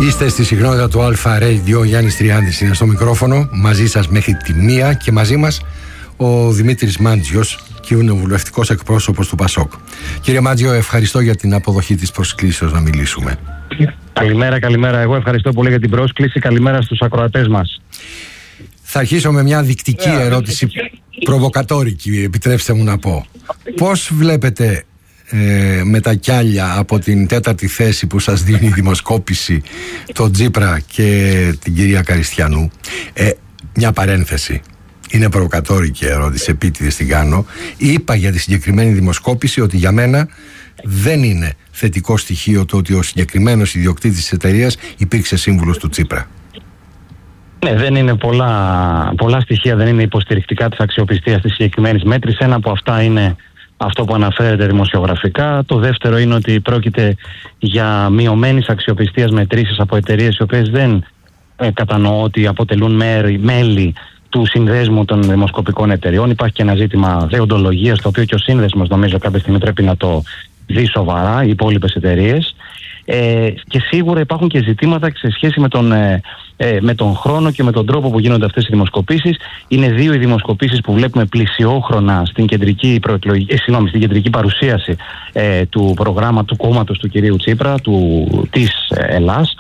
Είστε στη συχνότητα του Αλφα Radio. Γιάννης Τριάντης είναι στο μικρόφωνο. Μαζί σας μέχρι τη 1 και μαζί μας ο Δημήτρης Μάντζιος, κοινοβουλευτικός εκπρόσωπος του ΠΑΣΟΚ. Κύριε Μάντζιο, ευχαριστώ για την αποδοχή της προσκλήσεως να μιλήσουμε. Καλημέρα. Εγώ ευχαριστώ πολύ για την πρόσκληση. Καλημέρα στους ακροατές μας. Θα αρχίσω με μια δεικτική ερώτηση, προβοκατόρικη, επιτρέψτε μου να πω. Πώς βλέπετε με τα κιάλια από την 4η θέση που σας δίνει η δημοσκόπηση τον Τσίπρα και την κυρία Καριστιανού? Μια παρένθεση. Είναι προβοκατόρικη ερώτηση, επίτηδες την κάνω. Είπα για τη συγκεκριμένη δημοσκόπηση ότι για μένα δεν είναι θετικό στοιχείο το ότι ο συγκεκριμένος ιδιοκτήτης της εταιρείας υπήρξε σύμβουλος του Τσίπρα. Ναι, δεν είναι πολλά στοιχεία, δεν είναι υποστηρικτικά της αξιοπιστίας της συγκεκριμένης μέτρησης. Ένα από αυτά είναι αυτό που αναφέρεται δημοσιογραφικά. Το δεύτερο είναι ότι πρόκειται για μειωμένης αξιοπιστίας μετρήσεις από εταιρείες οι οποίες δεν κατανοώ ότι αποτελούν μέλη του συνδέσμου των δημοσκοπικών εταιρεών. Υπάρχει και ένα ζήτημα δεοντολογίας, το οποίο και ο σύνδεσμος νομίζω κάποια στιγμή πρέπει να το δει σοβαρά, οι υπόλοιπες εταιρείες. Και σίγουρα υπάρχουν και ζητήματα σε σχέση με τον χρόνο και με τον τρόπο που γίνονται αυτές οι δημοσκοπήσεις. Είναι δύο οι δημοσκοπήσεις που βλέπουμε πλησιόχρονα στην κεντρική παρουσίαση του προγράμματος του κόμματος του κυρίου Τσίπρα, της Ελλάς.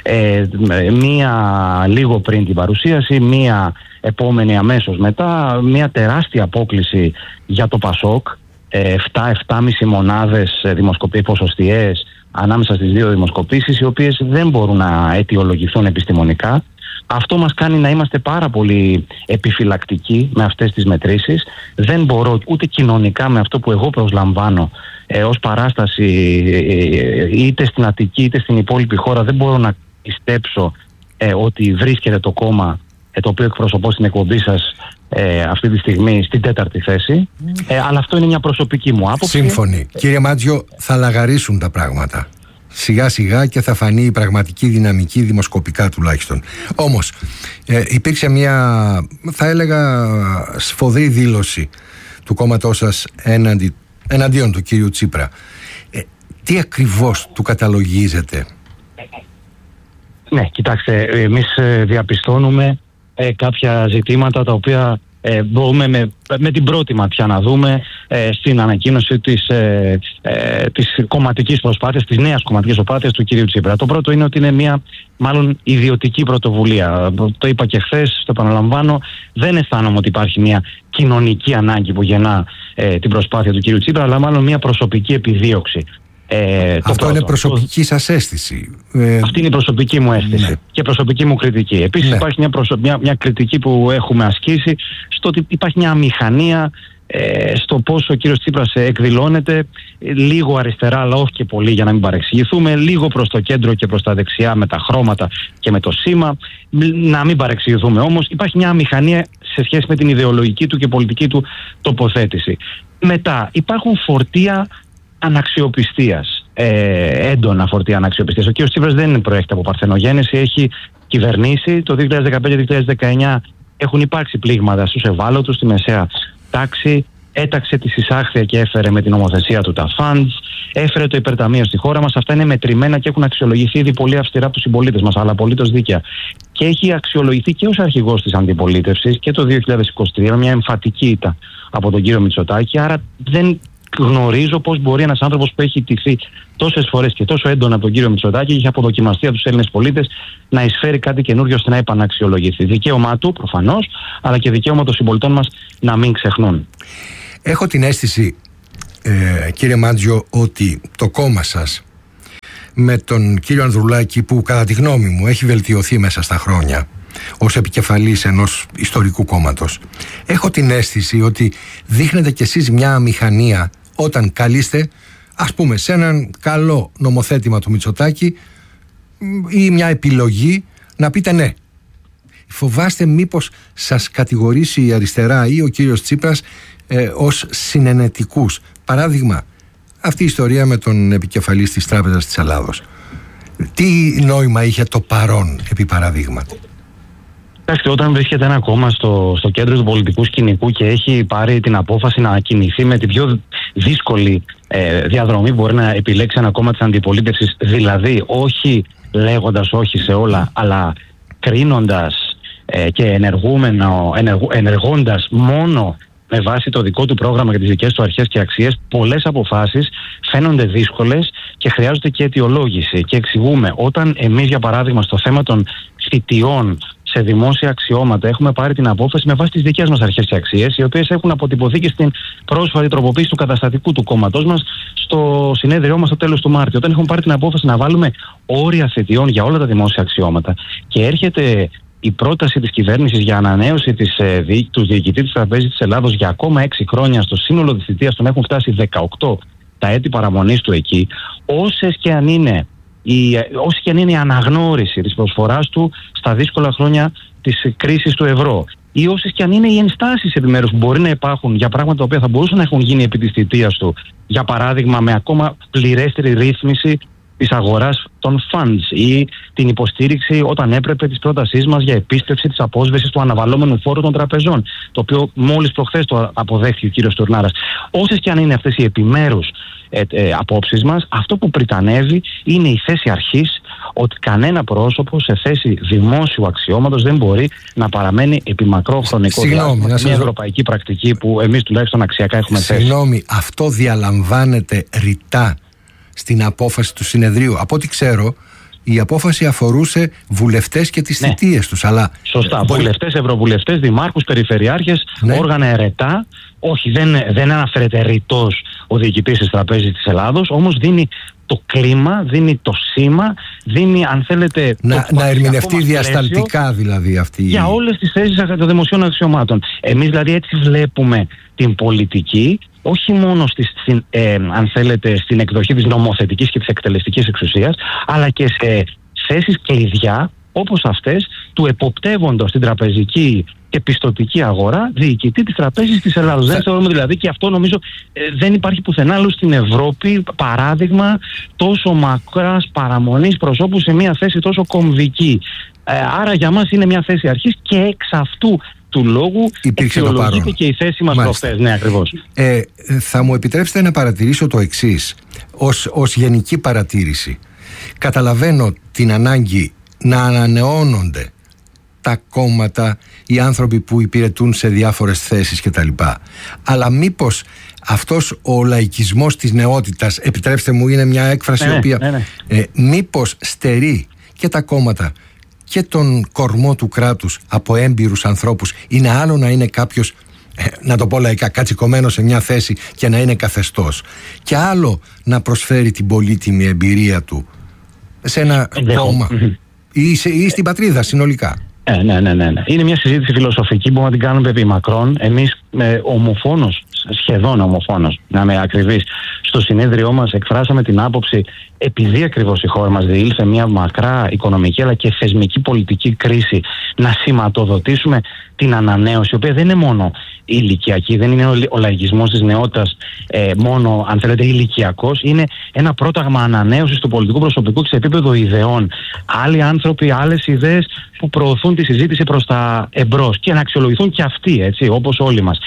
Μία λίγο πριν την παρουσίαση, μία επόμενη αμέσως μετά, μία τεράστια απόκλιση για το ΠΑΣΟΚ, 7-7,5 μονάδες ποσοστιαίες ανάμεσα στις δύο δημοσκοπήσεις, οι οποίες δεν μπορούν να αιτιολογηθούν επιστημονικά. Αυτό μας κάνει να είμαστε πάρα πολύ επιφυλακτικοί με αυτές τις μετρήσεις. Δεν μπορώ ούτε κοινωνικά με αυτό που εγώ προσλαμβάνω ως παράσταση είτε στην Αττική είτε στην υπόλοιπη χώρα, δεν μπορώ να πιστέψω ότι βρίσκεται το κόμμα το οποίο εκπροσωπώ στην εκπομπή σας αυτή τη στιγμή στην 4η θέση. Αλλά αυτό είναι μια προσωπική μου άποψη. Σύμφωνοι. Κύριε Μάτζιο, θα λαγαρίσουν τα πράγματα σιγά σιγά και θα φανεί η πραγματική δυναμική, δημοσκοπικά τουλάχιστον. Όμως υπήρξε μια, θα έλεγα, σφοδρή δήλωση του κόμματός σας εναντίον του κύριου Τσίπρα. Τι ακριβώς του καταλογίζετε? Ναι, κοιτάξτε, εμείς διαπιστώνουμε κάποια ζητήματα τα οποία μπορούμε με την πρώτη ματιά να δούμε στην ανακοίνωση της κομματικής προσπάθειας, της νέας κομματικής προσπάθειας του κυρίου Τσίπρα. Το πρώτο είναι ότι είναι μια μάλλον ιδιωτική πρωτοβουλία. Το είπα και χθες, το επαναλαμβάνω, δεν αισθάνομαι ότι υπάρχει μια κοινωνική ανάγκη που γεννά την προσπάθεια του κυρίου Τσίπρα, αλλά μάλλον μια προσωπική επιδίωξη. Αυτό είναι προσωπική σας αίσθηση. Αυτή είναι η προσωπική μου αίσθηση, ναι, και προσωπική μου κριτική. Επίσης υπάρχει μια κριτική που έχουμε ασκήσει στο ότι υπάρχει μια αμηχανία στο πόσο ο κύριος Τσίπρας εκδηλώνεται λίγο αριστερά, αλλά όχι και πολύ, για να μην παρεξηγηθούμε, λίγο προς το κέντρο και προς τα δεξιά με τα χρώματα και με το σήμα. Να μην παρεξηγηθούμε όμως, υπάρχει μια αμηχανία σε σχέση με την ιδεολογική του και πολιτική του τοποθέτηση. Μετά υπάρχουν φορτία αναξιοπιστίας, έντονα φορτία αναξιοπιστίας. Ο κ. Τσίπρας δεν προέρχεται από παρθενογέννηση, έχει κυβερνήσει. Το 2015-2019 έχουν υπάρξει πλήγματα στους ευάλωτους, στη μεσαία τάξη. Έταξε τη συσάχθεια και έφερε με την νομοθεσία του τα funds. Έφερε το υπερταμείο στη χώρα μας. Αυτά είναι μετρημένα και έχουν αξιολογηθεί ήδη πολύ αυστηρά από τους συμπολίτες μας, αλλά απολύτως δίκαια. Και έχει αξιολογηθεί και ως αρχηγός της αντιπολίτευσης και το 2023, μια εμφατική ήττα από τον κύριο Μητσοτάκη. Άρα δεν γνωρίζω πώς μπορεί ένας άνθρωπος που έχει τηθεί τόσες φορές και τόσο έντονα από τον κύριο Μητσοτάκη και έχει αποδοκιμαστεί από τους Έλληνες πολίτες να εισφέρει κάτι καινούριο ώστε να επαναξιολογηθεί. Δικαίωμά του προφανώς, αλλά και δικαίωμα των συμπολιτών μας να μην ξεχνούν. Έχω την αίσθηση, κύριε Μάντζιο, ότι το κόμμα σας με τον κύριο Ανδρουλάκη, που κατά τη γνώμη μου έχει βελτιωθεί μέσα στα χρόνια ως επικεφαλής ενός ιστορικού κόμματος, έχω την αίσθηση ότι δείχνετε κι εσείς μια αμηχανία όταν καλείστε, ας πούμε, σε έναν καλό νομοθέτημα του Μητσοτάκη ή μια επιλογή να πείτε ναι. Φοβάστε μήπως σας κατηγορήσει η αριστερά ή ο κύριος Τσίπρας ως συνενετικούς? Παράδειγμα, αυτή η ιστορία με τον επικεφαλής της Τράπεζας της Ελλάδος. Τι νόημα είχε το παρόν, επί παραδείγματι? Όταν βρίσκεται ένα κόμμα στο κέντρο του πολιτικού σκηνικού και έχει πάρει την απόφαση να κινηθεί με την πιο δύσκολη διαδρομή που μπορεί να επιλέξει ένα κόμμα της αντιπολίτευσης, δηλαδή όχι λέγοντας όχι σε όλα, αλλά κρίνοντας και ενεργώντας μόνο με βάση το δικό του πρόγραμμα και τις δικές του αρχές και αξίες, πολλές αποφάσεις φαίνονται δύσκολες και χρειάζονται και αιτιολόγηση. Και εξηγούμε, όταν εμείς, για παράδειγμα, στο θέμα των θητιών σε δημόσια αξιώματα έχουμε πάρει την απόφαση με βάση τις δικές μας αρχές και αξίες, οι οποίες έχουν αποτυπωθεί και στην πρόσφατη τροποποίηση του καταστατικού του κόμματός μας στο συνέδριό μας στο τέλος του Μάρτιου. Όταν έχουμε πάρει την απόφαση να βάλουμε όρια θητιών για όλα τα δημόσια αξιώματα και έρχεται η πρόταση της κυβέρνησης για ανανέωση του διοικητή της Τραπέζης της Ελλάδος για ακόμα 6 χρόνια, στο σύνολο της θητείας των έχουν φτάσει 18 τα έτη παραμονής του εκεί, όσες και αν είναι η αναγνώριση της προσφοράς του στα δύσκολα χρόνια της κρίσης του ευρώ, ή όσες και αν είναι οι ενστάσεις επιμέρους που μπορεί να υπάρχουν για πράγματα τα οποία θα μπορούσαν να έχουν γίνει επί της θητείας του, για παράδειγμα με ακόμα πληρέστερη ρύθμιση της αγοράς των funds ή την υποστήριξη όταν έπρεπε της πρότασής μας για επίστρεψη της απόσβεσης του αναβαλλόμενου φόρου των τραπεζών, το οποίο μόλις προχθές το αποδέχθηκε ο κύριος Τουρνάρας. Όσες και αν είναι αυτές οι επιμέρους απόψεις μας, αυτό που πριτανεύει είναι η θέση αρχής ότι κανένα πρόσωπο σε θέση δημόσιου αξιώματος δεν μπορεί να παραμένει επί μακρό χρονικό διάστημα. Μια ευρωπαϊκή πρακτική που εμείς τουλάχιστον αξιακά έχουμε θέσει. Συγγνώμη, αυτό διαλαμβάνεται ρητά στην απόφαση του συνεδρίου? Από ό,τι ξέρω, η απόφαση αφορούσε βουλευτές και τις θητείες τους. Αλλά σωστά. Βουλευτές, ευρωβουλευτές, δημάρχους, περιφερειάρχες, όργανα ερετά. Όχι, δεν αναφέρεται ρητός ο διοικητής της Τραπέζης της Ελλάδος, όμως δίνει το κλίμα, δίνει το σήμα, δίνει, αν θέλετε, να ερμηνευτεί διασταλτικά δηλαδή αυτή. Για όλες τις θέσεις των δημοσίων αξιωμάτων. Εμείς δηλαδή έτσι βλέπουμε την πολιτική, όχι μόνο αν θέλετε, στην εκδοχή της νομοθετικής και της εκτελεστικής εξουσίας, αλλά και σε θέσεις κλειδιά όπως αυτές του εποπτεύοντος την τραπεζική και πιστωτική αγορά διοικητή της Τραπέζης της Ελλάδος. Δεν θεωρούμε δηλαδή, και αυτό νομίζω δεν υπάρχει πουθενά άλλο στην Ευρώπη, παράδειγμα τόσο μακράς παραμονής προσώπου σε μια θέση τόσο κομβική. Άρα για μας είναι μια θέση αρχής και εξ αυτού του λόγου αξιολογείται και η θέση μας προχθές. Ναι, ακριβώς. Θα μου επιτρέψετε να παρατηρήσω το εξής, ως γενική παρατήρηση. Καταλαβαίνω την ανάγκη να ανανεώνονται τα κόμματα, οι άνθρωποι που υπηρετούν σε διάφορες θέσεις κτλ. Αλλά μήπως αυτός ο λαϊκισμός της νεότητας, επιτρέψτε μου, είναι μια έκφραση η οποία μήπως στερεί και τα κόμματα και τον κορμό του κράτους από έμπειρους ανθρώπους? Είναι άλλο να είναι κάποιος, να το πω λαϊκά, κατσικωμένος σε μια θέση και να είναι καθεστώς, και άλλο να προσφέρει την πολύτιμη εμπειρία του σε ένα κόμμα ή στην πατρίδα συνολικά. Ναι. Είναι μια συζήτηση φιλοσοφική που να την κάνουμε επί μακρόν. Εμείς ομοφόνος, σχεδόν ομοφόνος, να είμαι ακριβής, στο συνέδριό μας εκφράσαμε την άποψη, επειδή ακριβώς η χώρα μας διήλθε μια μακρά οικονομική αλλά και θεσμική πολιτική κρίση, να σηματοδοτήσουμε την ανανέωση, η οποία δεν είναι μόνο ηλικιακή, δεν είναι ο λαϊκισμός της νεότητας μόνο, αν θέλετε, ηλικιακός. Είναι ένα πρόταγμα ανανέωσης του πολιτικού προσωπικού και σε επίπεδο ιδεών. Άλλοι άνθρωποι, άλλες ιδέες που προωθούν τη συζήτηση προς τα εμπρός και να αξιολογηθούν και αυτοί, έτσι, όπως όλοι μας.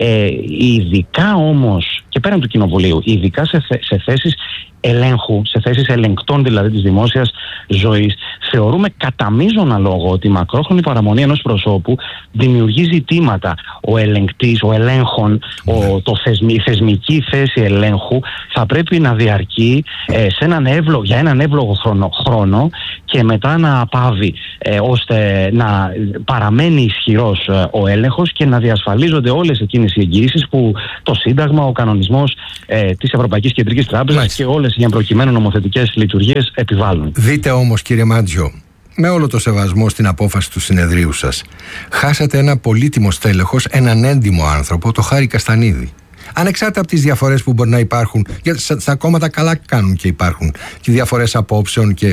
Ειδικά όμως, και πέραν του κοινοβουλίου, ειδικά σε θέσεις ελέγχου, σε θέσεις ελεγκτών δηλαδή της δημόσιας ζωής, θεωρούμε κατά μείζωνα λόγο ότι η μακρόχρονη παραμονή ενός προσώπου δημιουργεί ζητήματα. Ο ελεγκτής, ο ελέγχων, η θεσμική θέση ελέγχου θα πρέπει να διαρκεί για έναν εύλογο χρόνο και μετά να πάβει, ώστε να παραμένει ισχυρός ο έλεγχος και να διασφαλίζονται όλες εκείνες οι εγγυήσεις που το Σύνταγμα, ο κανονισμός της Ευρωπαϊκής Κεντρικής Τράπεζας και όλες οι εμπροκειμένου νομοθετικές λειτουργίες επιβάλλουν. Δείτε όμως, κύριε Μάντζιο, με όλο το σεβασμό στην απόφαση του συνεδρίου σας, χάσατε ένα πολύτιμο στέλεχος, έναν έντιμο άνθρωπο, το Χάρη Καστανίδη. Ανεξάρτητα από τις διαφορές που μπορεί να υπάρχουν, γιατί στα κόμματα καλά κάνουν και υπάρχουν και διαφορές απόψεων, και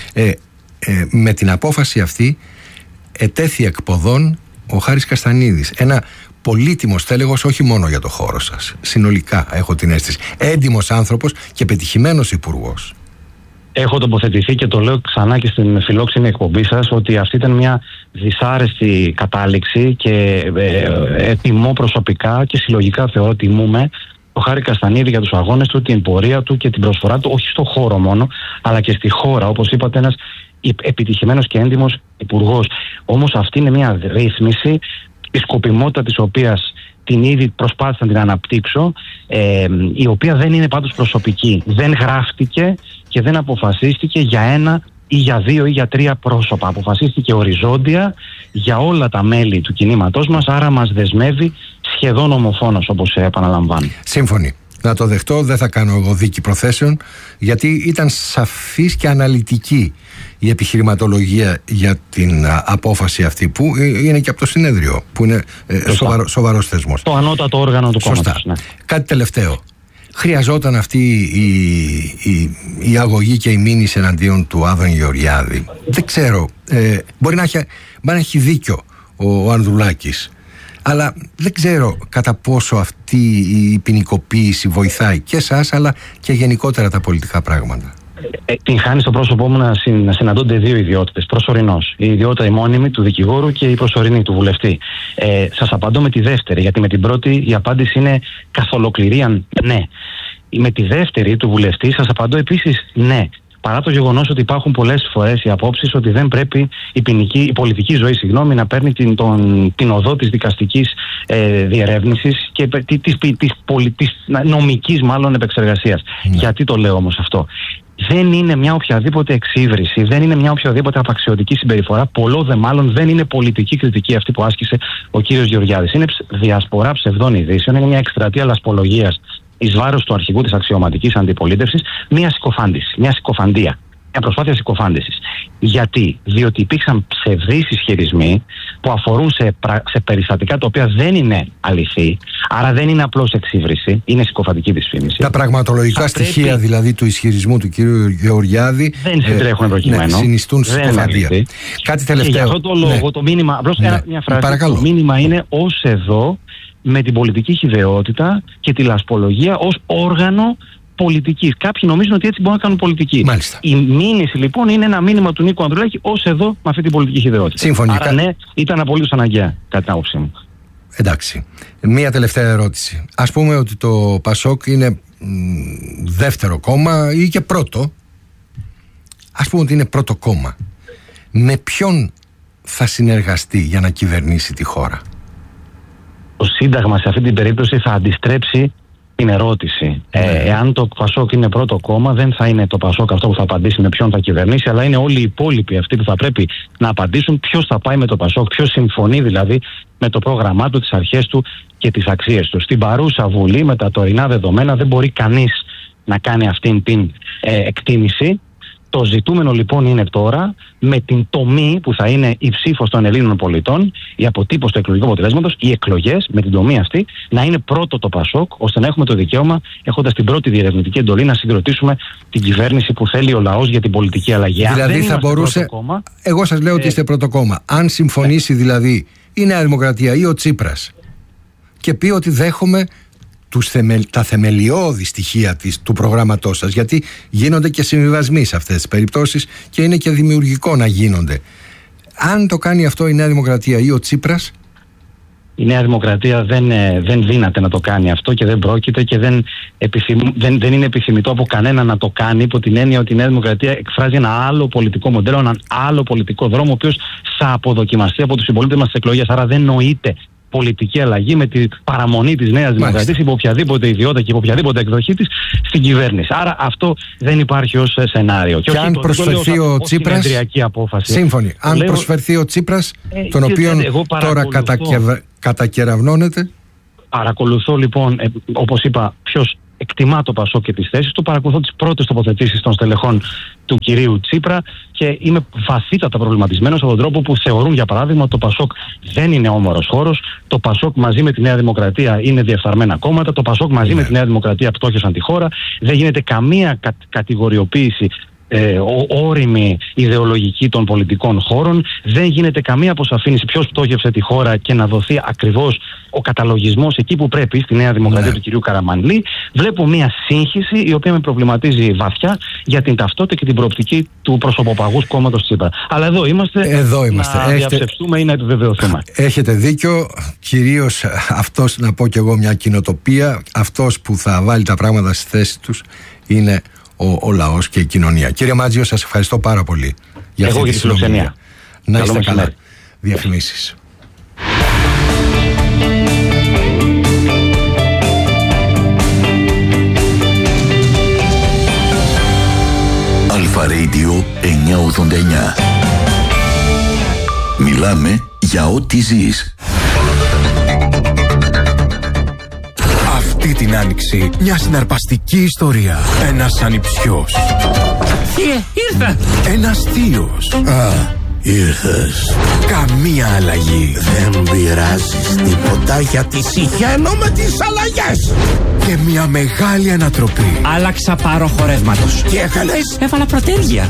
με την απόφαση αυτή ετέθη εκποδών ο Χάρης Καστανίδης. Ένα πολύτιμος στέλεχος, όχι μόνο για το χώρο σας. Συνολικά έχω την αίσθηση. Έντιμος άνθρωπος και πετυχημένος υπουργός. Έχω τοποθετηθεί και το λέω ξανά και στην φιλόξενη εκπομπή σας ότι αυτή ήταν μια δυσάρεστη κατάληξη και τιμώ προσωπικά και συλλογικά θεωρώ τιμούμε το Χάρη Καστανίδη για τους αγώνες του, την πορεία του και την προσφορά του, όχι στο χώρο μόνο, αλλά και στη χώρα. Όπως είπατε, ένας επιτυχημένος και έντιμος υπουργός. Όμως αυτή είναι μια ρύθμιση, η σκοπιμότητα της οποίας την ήδη προσπάθησα να την αναπτύξω, η οποία δεν είναι πάντως προσωπική. Δεν γράφτηκε και δεν αποφασίστηκε για ένα ή για 2 ή για 3 πρόσωπα. Αποφασίστηκε οριζόντια για όλα τα μέλη του κινήματός μας, άρα μας δεσμεύει σχεδόν ομοφόνος, όπως επαναλαμβάνω. Σύμφωνοι. Να το δεχτώ, δεν θα κάνω εγώ δίκη προθέσεων, γιατί ήταν σαφής και αναλυτική η επιχειρηματολογία για την απόφαση αυτή, που είναι και από το συνέδριο, που είναι σοβαρός θεσμός. Το ανώτατο όργανο του κόμματος. Ναι. Κάτι τελευταίο. Χρειαζόταν αυτή η αγωγή και η μήνυση εναντίον του Άδωνη Γεωργιάδη? Δεν ξέρω. Μπορεί να έχει δίκιο ο Ανδρουλάκης, αλλά δεν ξέρω κατά πόσο αυτή η ποινικοποίηση βοηθάει και εσάς, αλλά και γενικότερα τα πολιτικά πράγματα. Την χάνει στο πρόσωπό μου να συναντώνται 2 ιδιότητες προσωρινώς. Η ιδιότητα η μόνιμη του δικηγόρου και η προσωρινή του βουλευτή. Σας απαντώ με τη δεύτερη, γιατί με την πρώτη η απάντηση είναι καθ' ολοκληρία ναι. Με τη δεύτερη του βουλευτή σας απαντώ επίσης ναι. Παρά το γεγονός ότι υπάρχουν πολλές φορές οι απόψεις ότι δεν πρέπει η πολιτική ζωή να παίρνει την οδό της δικαστικής διερεύνησης και της νομικής μάλλον επεξεργασίας. Γιατί το λέω όμως αυτό? Δεν είναι μια οποιαδήποτε εξύβριση, δεν είναι μια οποιαδήποτε απαξιωτική συμπεριφορά, πολλό δε μάλλον δεν είναι πολιτική κριτική αυτή που άσκησε ο κύριος Γεωργιάδης. Είναι διασπορά ψευδών ειδήσεων, είναι μια εκστρατεία λασπολογίας εις βάρος του αρχηγού της αξιωματικής αντιπολίτευσης, μια συκοφαντία, μια προσπάθεια συκοφάντησης. Γιατί? Διότι υπήρξαν ψευδείς ισχυρισμοί που αφορούν σε περιστατικά τα οποία δεν είναι αληθή, άρα δεν είναι απλώς εξύβριση, είναι συκοφαντική δυσφήμιση. Τα πραγματολογικά στοιχεία δηλαδή του ισχυρισμού του κύριου Γεωργιάδη δεν συντρέχουν προκειμένου. Συνιστούν συκοφαντία. Κάτι τελευταίο. Και για αυτό το λόγο το μήνυμα, απλώς μια φράση, παρακαλώ. Το μήνυμα είναι ως εδώ, με την πολιτική χυδαιότητα και τη λασπολογία ως όργανο πολιτικής. Κάποιοι νομίζουν ότι έτσι μπορούν να κάνουν πολιτική. Μάλιστα. Η μήνυση λοιπόν είναι ένα μήνυμα του Νίκου Ανδρουλάκη ως εδώ με αυτή την πολιτική χυδαιότητα. Σύμφωνοι. Άρα ναι, ήταν απολύτως αναγκαία κατά την άποψή μου. Εντάξει. Μία τελευταία ερώτηση. Ας πούμε ότι το ΠΑΣΟΚ είναι δεύτερο κόμμα ή και πρώτο. Ας πούμε ότι είναι πρώτο κόμμα. Με ποιον θα συνεργαστεί για να κυβερνήσει τη χώρα? Το Σύνταγμα σε αυτή την περίπτωση θα αντιστρέψει την ερώτηση. Εάν το ΠΑΣΟΚ είναι πρώτο κόμμα, δεν θα είναι το ΠΑΣΟΚ αυτό που θα απαντήσει με ποιον θα κυβερνήσει, αλλά είναι όλοι οι υπόλοιποι αυτοί που θα πρέπει να απαντήσουν ποιος θα πάει με το ΠΑΣΟΚ, ποιος συμφωνεί δηλαδή με το πρόγραμμά του, τις αρχές του και τις αξίες του. Στην παρούσα Βουλή, με τα τωρινά δεδομένα, δεν μπορεί κανείς να κάνει αυτήν την εκτίμηση. Το ζητούμενο λοιπόν είναι τώρα, με την τομή που θα είναι η ψήφος των Ελλήνων πολιτών, η αποτύπωση του εκλογικού αποτελέσματος, οι εκλογές με την τομή αυτή, να είναι πρώτο το ΠΑΣΟΚ, ώστε να έχουμε το δικαίωμα, έχοντας την πρώτη διερευνητική εντολή, να συγκροτήσουμε την κυβέρνηση που θέλει ο λαός για την πολιτική αλλαγή. Δηλαδή θα μπορούσε. Εγώ σας λέω ότι είστε πρώτο κόμμα. Αν συμφωνήσει δηλαδή η Νέα Δημοκρατία ή ο Τσίπρας και πει ότι δέχομαι τα θεμελιώδη στοιχεία του προγράμματός σας, γιατί γίνονται και συμβιβασμοί σε αυτές τις περιπτώσεις και είναι και δημιουργικό να γίνονται. Αν το κάνει αυτό η Νέα Δημοκρατία ή ο Τσίπρας, η Νέα Δημοκρατία δεν δύναται να το κάνει αυτό και δεν πρόκειται και δεν είναι επιθυμητό από κανένα να το κάνει, υπό την έννοια ότι η Νέα Δημοκρατία εκφράζει ένα άλλο πολιτικό μοντέλο, έναν άλλο πολιτικό δρόμο, ο οποίος θα αποδοκιμαστεί από τους συμπολίτες μας στις εκλογές. Άρα δεν νοείται πολιτική αλλαγή με την παραμονή της Νέας Δημοκρατίας υπό οποιαδήποτε ιδιότητα και υπό οποιαδήποτε εκδοχή της στην κυβέρνηση. Άρα αυτό δεν υπάρχει ως σενάριο. Και αν προσφερθεί ο Τσίπρας, σύμφωνοι, αν προσφερθεί ο Τσίπρας, τον οποίον τώρα κατακεραυνώνεται. Παρακολουθώ λοιπόν, όπως είπα, ποιος εκτιμά το ΠΑΣΟΚ και τις θέσεις του, παρακολουθώ τις πρώτες τοποθετήσεις των στελεχών του κυρίου Τσίπρα και είμαι βαθύτατα προβληματισμένος από τον τρόπο που θεωρούν, για παράδειγμα, ότι το ΠΑΣΟΚ δεν είναι όμορος χώρος, το ΠΑΣΟΚ μαζί με τη Νέα Δημοκρατία είναι διεφθαρμένα κόμματα, το ΠΑΣΟΚ μαζί με τη Νέα Δημοκρατία πτώχευσαν τη χώρα, δεν γίνεται καμία κατηγοριοποίηση όριμη ιδεολογική των πολιτικών χώρων. Δεν γίνεται καμία αποσαφήνιση ποιος πτώχευσε τη χώρα και να δοθεί ακριβώς ο καταλογισμός εκεί που πρέπει, στη Νέα Δημοκρατία του κυρίου Καραμανλή. Βλέπω μια σύγχυση η οποία με προβληματίζει βαθιά για την ταυτότητα και την προοπτική του προσωποπαγούς κόμματος Τσίπρα. Αλλά εδώ είμαστε. Να διαψευστούμε ή να επιβεβαιωθούμε. Έχετε δίκιο. Κυρίως αυτός, να πω κι εγώ μια κοινοτοπία, αυτός που θα βάλει τα πράγματα στη θέση τους είναι ο λαός και η κοινωνία. Κύριε Μάτζιο, σας ευχαριστώ πάρα πολύ για αυτή τη συνομιλία. Να είστε καλά. Διαφημίσεις. Αλφα Radio 989. Μιλάμε για ό,τι ζεις. Αυτή την άνοιξη μια συναρπαστική ιστορία. Ένας ανιψιός. Ήρθα. Ένας θείος. Ήρθες. Καμία αλλαγή. Δεν πειράζεις τίποτα γιατί συχαίνω με τις αλλαγές. Και μια μεγάλη ανατροπή. Άλλαξα πάροχο ρεύματος. Τι έκανες? Έβαλα πρωτέργεια.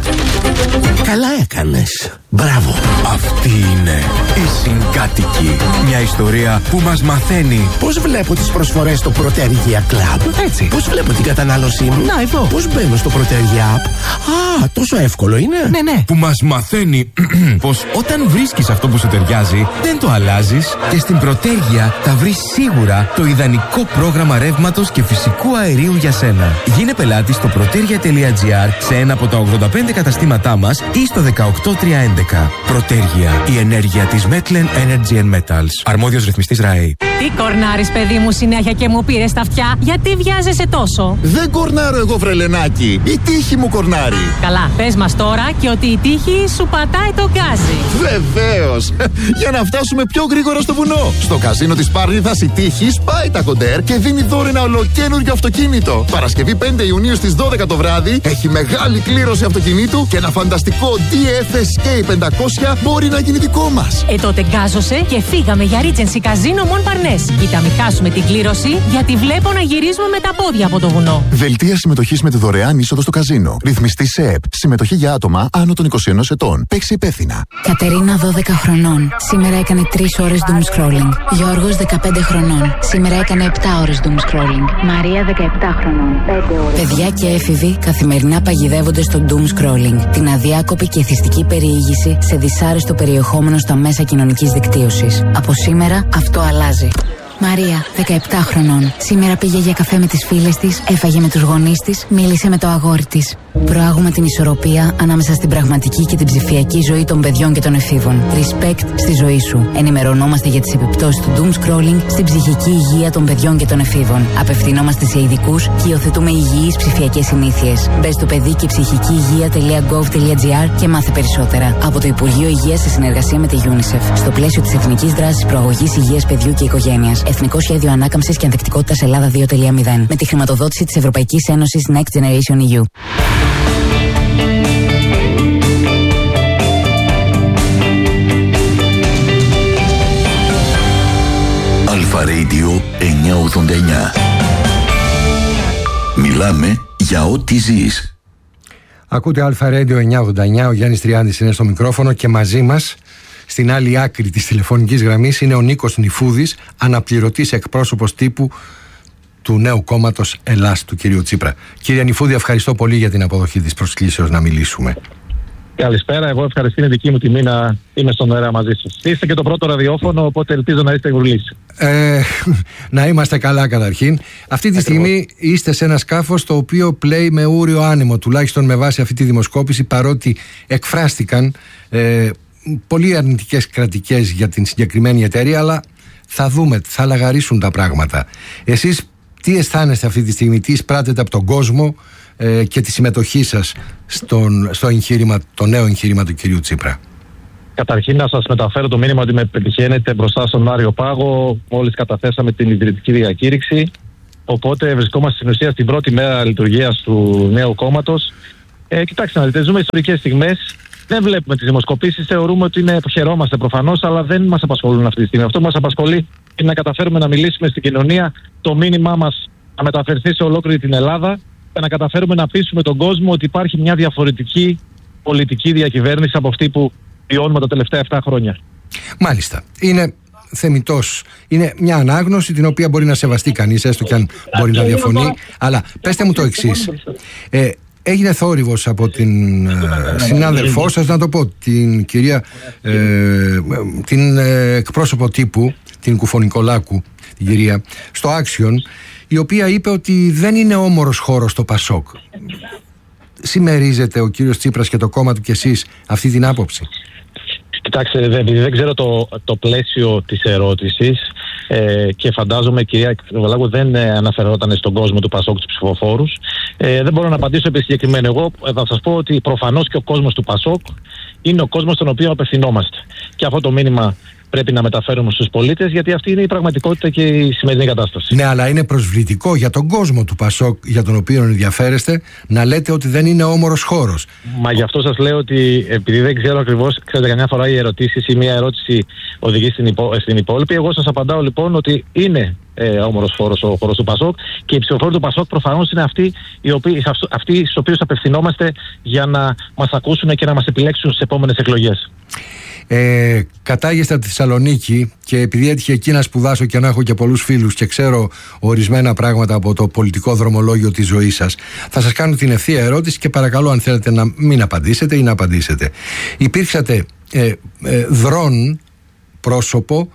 Καλά έκανες. Μπράβο. Αυτή είναι η Συγκάτοικοι. Μια ιστορία που μας μαθαίνει πώς βλέπω τις προσφορές στο Πρωτέργεια Club. Έτσι. Πώς βλέπω την κατανάλωσή μου. Να, εδώ. Πώς μπαίνω στο Πρωτέργεια App. Τόσο εύκολο είναι. Ναι. Που μας μαθαίνει πως όταν βρίσκεις αυτό που σου ταιριάζει, δεν το αλλάζεις και στην Πρωτέργεια θα βρεις σίγουρα το ιδανικό πρόγραμμα ρεύματος και φυσικού αερίου για σένα. Γίνε πελάτη στο protergia.gr σε ένα από τα 85 καταστήματά μας ή στο 18311. Πρωτέργεια, η ενέργεια της Metlen Energy and Metals. Αρμόδιος ρυθμιστής ΡΑΕ. Τι κορνάρεις, παιδί μου, συνέχεια και μου πήρες τα αυτιά? Γιατί βιάζεσαι τόσο? Δεν κορνάρω εγώ, βρελενάκι. Η τύχη μου κορνάρει. Καλά, πες μας τώρα και ότι η τύχη σου πατάει το γκάζι. Βεβαίως. Για να φτάσουμε πιο γρήγορα στο βουνό. Στο καζίνο της Πάρνηθας η τύχη σπάει τα κοντέρ και δίνει δώρο ένα ολοκαίνουργιο αυτοκίνητο. Παρασκευή 5 Ιουνίου στις 12 το βράδυ έχει μεγάλη κλήρωση αυτοκινήτου και ένα φανταστικό DF Escape 500 μπορεί να γίνει δικό μας. Τότε γκάζωσε και φύγαμε για Regency Καζίνο Μον Παρνές. Κοίτα, μην χάσουμε την κλήρωση, γιατί βλέπω να γυρίζουμε με τα πόδια από το βουνό. Δελτία συμμετοχής με τη δωρεάν είσοδο στο καζίνο. Ρυθμιστή σε ΕΠ. Συμμετοχή για άτομα άνω των 21 ετών. Παίξει υπεύθυνα. Κατερίνα 12 χρονών. Σήμερα έκανε 3 ώρες doom scrolling. Γιώργος 15 χρονών. Σήμερα έκανε 7 ώρες doom scrolling. Μαρία 17 χρονών. 5 ώρες. Παιδιά και έφηβοι καθημερινά παγιδεύονται στο doom scrolling. Την αδιάκοπη και εθιστική περιήγηση σε δυσάρεστο περιεχόμενο στα μέσα κοινωνικής δικτύωσης. Από σήμερα αυτό αλλάζει. Μαρία, 17 χρονών. Σήμερα πήγε για καφέ με τις φίλες της, έφαγε με τους γονείς της, μίλησε με το αγόρι της. Προάγουμε την ισορροπία ανάμεσα στην πραγματική και την ψηφιακή ζωή των παιδιών και των εφήβων. Respect στη ζωή σου. Ενημερωνόμαστε για τις επιπτώσεις του doom scrolling στην ψυχική υγεία των παιδιών και των εφήβων. Απευθυνόμαστε σε ειδικούς και υιοθετούμε υγιείς ψηφιακές συνήθειες. Μπες στο παιδί και ψυχική υγεία.gov.gr και μάθε περισσότερα. Από το Υπουργείο Υγείας σε συνεργασία με τη UNICEF. Στο πλαίσιο της Εθνικής Δράσης Προαγωγής Υγείας Παιδιού και Οικογένειας. Εθνικό Σχέδιο Ανάκαμψης και Ανθεκτικότητας Ελλάδα 2.0. Με τη χρηματοδότηση της Ευρωπαϊκής Ένωσης Next Generation EU. Αλφα Radio 989. Μιλάμε για ό,τι ζεις. Ακούτε Αλφα Radio 989. Ο Γιάννης Τριάντης είναι στο μικρόφωνο και μαζί μας στην άλλη άκρη της τηλεφωνικής γραμμής είναι ο Νίκος Νηφούδης, αναπληρωτής εκπρόσωπος τύπου του νέου κόμματος Ελλάς του κυρίου Τσίπρα. Κύριε Νηφούδη, ευχαριστώ πολύ για την αποδοχή της προσκλήσεως να μιλήσουμε. Καλησπέρα, εγώ ευχαριστώ, είναι δική μου τιμή να είμαι στον αέρα μαζί σας. Είστε και το πρώτο ραδιόφωνο, οπότε ελπίζω να είστε γουρλείς. Να είμαστε καλά καταρχήν. Αυτή τη στιγμή είστε σε ένα σκάφος το οποίο πλέει με ούριο άνεμο, τουλάχιστον με βάση αυτή τη δημοσκόπηση, παρότι εκφράστηκαν πολύ αρνητικές κρατικές για την συγκεκριμένη εταιρεία, αλλά θα δούμε, θα λαγαρίσουν τα πράγματα. Εσείς τι αισθάνεστε αυτή τη στιγμή, τι εισπράτετε από τον κόσμο και τη συμμετοχή σας στο εγχείρημα, το νέο εγχείρημα του κυρίου Τσίπρα? Καταρχήν να σας μεταφέρω το μήνυμα ότι με πετυχαίνετε μπροστά στον Άριο Πάγο. Μόλις καταθέσαμε την ιδρυτική διακήρυξη, οπότε βρισκόμαστε στην ουσία στην πρώτη μέρα λειτουργίας του νέου κόμματος. Κοιτάξτε να δείτε, ζούμε ιστορικές στιγμές. Δεν βλέπουμε τις δημοσκοπήσεις, θεωρούμε ότι χαιρόμαστε προφανώς, αλλά δεν μας απασχολούν αυτή τη στιγμή. Αυτό που μας απασχολεί είναι να καταφέρουμε να μιλήσουμε στην κοινωνία, το μήνυμά μας να μεταφερθεί σε ολόκληρη την Ελλάδα να καταφέρουμε να πείσουμε τον κόσμο ότι υπάρχει μια διαφορετική πολιτική διακυβέρνηση από αυτή που βιώνουμε τα τελευταία 7 χρόνια. Μάλιστα. Είναι θεμιτός. Είναι μια ανάγνωση την οποία μπορεί να σεβαστεί κανείς, έστω και αν μπορεί να διαφωνεί. Αλλά πέστε μου το εξής. Έγινε θόρυβος από την συνάδελφό σας, να το πω, την κυρία, την εκπρόσωπο τύπου, την Κουφονικολάκου, την κυρία, στο Action, η οποία είπε ότι δεν είναι όμορος χώρος το Πασόκ. Συμμερίζετε ο κύριος Τσίπρας και το κόμμα του και εσείς αυτή την άποψη? Κοιτάξτε, επειδή δεν ξέρω το πλαίσιο της ερώτησης και φαντάζομαι η κυρία Κουφονικολάκου δεν αναφερόταν στον κόσμο του Πασόκ, τους ψηφοφόρους, δεν μπορώ να απαντήσω επί συγκεκριμένο. Εγώ θα σας πω ότι προφανώς και ο κόσμος του Πασόκ είναι ο κόσμος στον οποίο απευθυνόμαστε. Και αυτό το μήνυμα πρέπει να μεταφέρουμε στους πολίτες, γιατί αυτή είναι η πραγματικότητα και η σημερινή κατάσταση. Ναι, αλλά είναι προσβλητικό για τον κόσμο του Πασόκ, για τον οποίο ενδιαφέρεστε, να λέτε ότι δεν είναι όμορος χώρος. Μα γι' αυτό σας λέω ότι, επειδή δεν ξέρω ακριβώς, ξέρετε, καμιά φορά οι ερωτήσεις ή μια ερώτηση οδηγεί στην υπόλοιπη. Εγώ σας απαντάω λοιπόν ότι είναι όμορος χώρος ο χώρος του Πασόκ και οι ψηφοφόροι του Πασόκ προφανώς είναι αυτοί στους οποίους απευθυνόμαστε για να μας ακούσουν και να μας επιλέξουν στις επόμενες εκλογές. Κατάγεστε από τη Θεσσαλονίκη και επειδή έτυχε εκεί να σπουδάσω και να έχω και πολλούς φίλους και ξέρω ορισμένα πράγματα από το πολιτικό δρομολόγιο της ζωής σας, θα σας κάνω την ευθεία ερώτηση και παρακαλώ αν θέλετε να μην απαντήσετε ή να απαντήσετε. Υπήρξατε δρόν πρόσωπο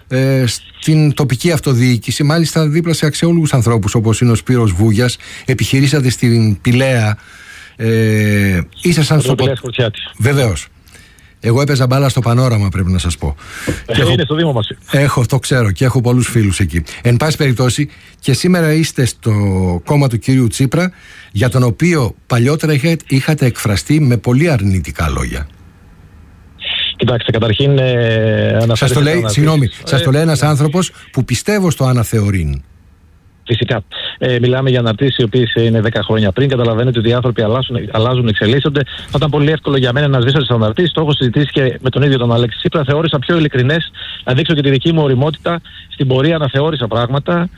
στην τοπική αυτοδιοίκηση, μάλιστα δίπλα σε αξιόλογους ανθρώπους όπως είναι ο Σπύρος Βούγιας, επιχειρήσατε στην Πηλαία, ήσασταν στο Βεβαίως. Εγώ έπαιζα μπάλα στο Πανόραμα, πρέπει να σας πω. Είναι στο Δήμο μας. Το ξέρω και έχω πολλούς φίλους εκεί. Εν πάση περιπτώσει, και σήμερα είστε στο κόμμα του κυρίου Τσίπρα, για τον οποίο παλιότερα είχατε εκφραστεί με πολύ αρνητικά λόγια. Κοιτάξτε, καταρχήν σας το λέει ένας άνθρωπος που πιστεύω στο αναθεωρήν. Φυσικά. Μιλάμε για αναρτήσεις οι οποίες είναι 10 χρόνια πριν. Καταλαβαίνετε ότι οι άνθρωποι αλλάζουν, εξελίσσονται. Θα ήταν πολύ εύκολο για μένα να σβήσω τις αναρτήσεις. Το έχω συζητήσει και με τον ίδιο τον Αλέξη Τσίπρα. Θεώρησα πιο ειλικρινές να δείξω και τη δική μου ωριμότητα. Στην πορεία αναθεώρησα πράγματα.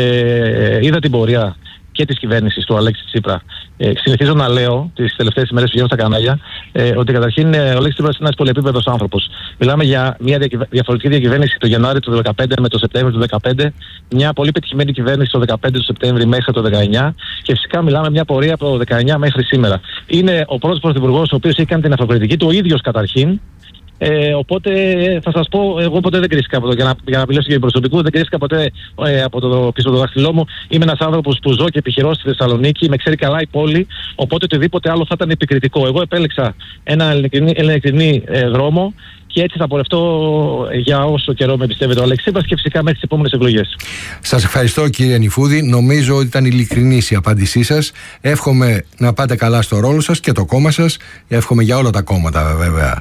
Είδα την πορεία και της κυβέρνησης του Αλέξη Τσίπρα. Συνηθίζω να λέω τις τελευταίες ημέρες που βγαίνω στα κανάλια ότι καταρχήν ο Αλέξης Τσίπρας είναι ένας πολυεπίπεδος άνθρωπος. Μιλάμε για μια διαφορετική διακυβέρνηση το Γενάρη του 2015 με το Σεπτέμβριο του 2015, μια πολύ πετυχημένη κυβέρνηση το 2015 του Σεπτέμβρη μέχρι το 2019 και φυσικά μιλάμε μια πορεία από το 2019 μέχρι σήμερα. Είναι ο πρώτος πρωθυπουργός ο οποίος έχει κάνει την αυτοκριτική του ο ίδιος καταρχήν. Οπότε θα σας πω, εγώ ποτέ δεν κρίστηκα από το, για να μιλήσω για προσωπικού, δεν κρίστηκα ποτέ από το πίσω το δάχτυλό μου. Είμαι ένας άνθρωπος που ζω και επιχειρώ στη Θεσσαλονίκη, με ξέρει καλά η πόλη, οπότε οτιδήποτε άλλο θα ήταν επικριτικό. Εγώ επέλεξα ένα ειλικρινή δρόμο και έτσι θα πορευτώ για όσο καιρό με εμπιστεύεται ο Αλέξης Τσίπρας και φυσικά μέχρι τις επόμενες εκλογές. Σας ευχαριστώ κύριε Νηφούδη. Νομίζω ότι ήταν ειλικρινής η απάντησή σας. Εύχομαι να πάτε καλά στο ρόλο σας και το κόμμα σας. Εύχομαι για όλα τα κόμματα βέβαια,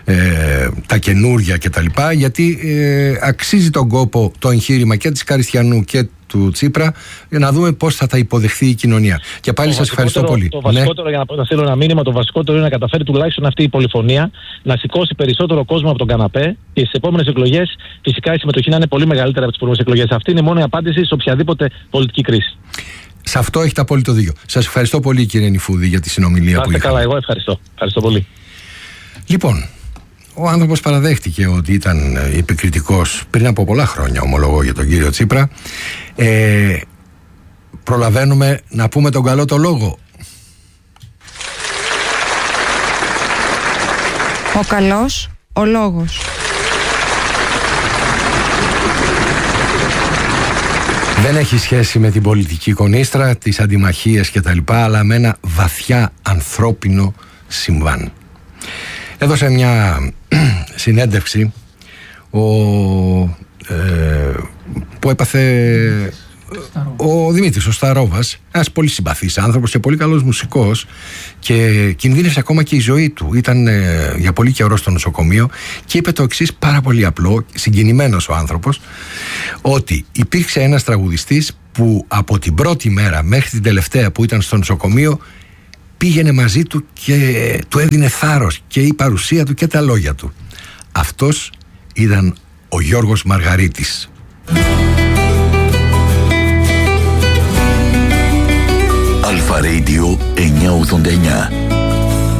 τα καινούρια κτλ. Γιατί αξίζει τον κόπο το εγχείρημα και της Καριστιανού και του Τσίπρα για να δούμε πώς θα τα υποδεχθεί η κοινωνία. Και πάλι σας ευχαριστώ πολύ. Το βασικότερο, για να στείλω ένα μήνυμα, το βασικότερο είναι να καταφέρει τουλάχιστον αυτή η πολυφωνία να σηκώσει περισσότερο κόσμο από τον καναπέ και στις επόμενες εκλογές φυσικά η συμμετοχή να είναι πολύ μεγαλύτερη από τις προηγούμενες εκλογές. Αυτή είναι η μόνη απάντηση σε οποιαδήποτε πολιτική κρίση. Σε αυτό έχετε απόλυτο δίκιο. Σας ευχαριστώ πολύ κύριε Νηφούδη για τη συνομιλία που είχαμε. Καλά, εγώ ευχαριστώ. Ευχαριστώ πολύ. Λοιπόν, ο άνθρωπος παραδέχτηκε ότι ήταν επικριτικός πριν από πολλά χρόνια, ομολογώ, για τον κύριο Τσίπρα. Προλαβαίνουμε να πούμε τον καλό το λόγο. Ο καλός, ο λόγος. Δεν έχει σχέση με την πολιτική κονίστρα, τις αντιμαχίες κτλ, αλλά με ένα βαθιά ανθρώπινο συμβάν. Έδωσε μια συνέντευξη που έπαθε ο Δημήτρης, ο Σταρόβας, ένας πολύ συμπαθής άνθρωπος και πολύ καλός μουσικός, και κινδύνευσε ακόμα και η ζωή του. Ήταν για πολύ καιρό στο νοσοκομείο και είπε το εξής πάρα πολύ απλό, συγκινημένος ο άνθρωπος, ότι υπήρξε ένας τραγουδιστής που από την πρώτη μέρα μέχρι την τελευταία που ήταν στο νοσοκομείο πήγαινε μαζί του και του έδινε θάρρος και η παρουσία του και τα λόγια του. Αυτός ήταν ο Γιώργος Μαργαρίτης. Αλφα Radio 989.